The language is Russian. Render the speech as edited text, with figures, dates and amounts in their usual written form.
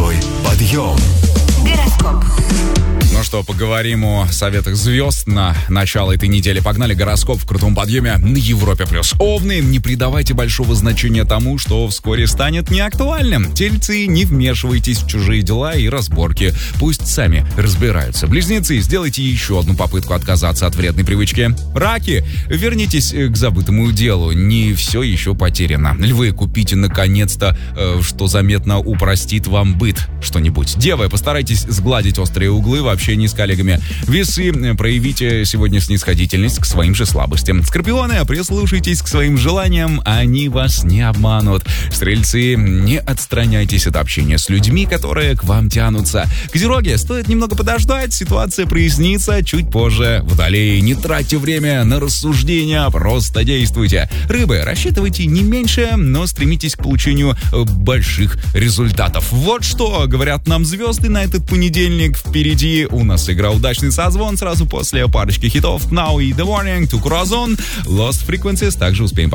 Большой подъем. Гороскоп. Ну что, поговорим о советах звезд на начало этой недели. Погнали, гороскоп в крутом подъеме на Европе+. Овны, не придавайте большого значения тому, что вскоре станет неактуальным. Тельцы, не вмешивайтесь в чужие дела и разборки. Пусть сами разбираются. Близнецы, сделайте еще одну попытку отказаться от вредной привычки. Раки, вернитесь к забытому делу. Не все еще потеряно. Львы, купите наконец-то, что заметно упростит вам быт. Что-нибудь. Девы, постарайтесь сгладить острые углы в общении с коллегами. Весы, проявите сегодня снисходительность к своим же слабостям. Скорпионы, прислушайтесь к своим желаниям, они вас не обманут. Стрельцы, не отстраняйтесь от общения с людьми, которые к вам тянутся. Козероги, стоит немного подождать, ситуация прояснится чуть позже. Водолеи, не тратьте время на рассуждения, просто действуйте. Рыбы, рассчитывайте не меньше, но стремитесь к получению больших результатов. Вот что говорят нам звезды на этот понедельник. Впереди у нас игра «Удачный созвон» сразу после парочки хитов Now и The Warning, To Corazon, Lost Frequencies. Также успеем